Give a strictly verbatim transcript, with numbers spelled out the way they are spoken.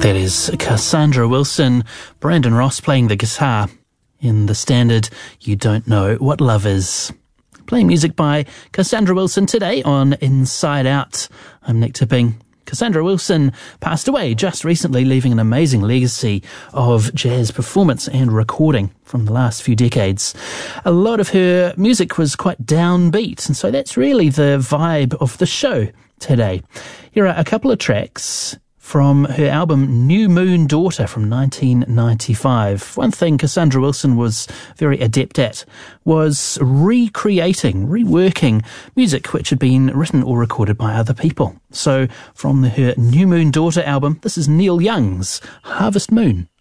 That is Cassandra Wilson, Brandon Ross playing the guitar in the standard You Don't Know What Love Is. Playing music by Cassandra Wilson today on Inside Out. I'm Nick Tipping. Cassandra Wilson passed away just recently, leaving an amazing legacy of jazz performance and recording from the last few decades. A lot of her music was quite downbeat, and so that's really the vibe of the show today. Here are a couple of tracks from her album New Moon Daughter from nineteen ninety-five. One thing Cassandra Wilson was very adept at was recreating, reworking music which had been written or recorded by other people. So from the, her New Moon Daughter album, this is Neil Young's Harvest Moon.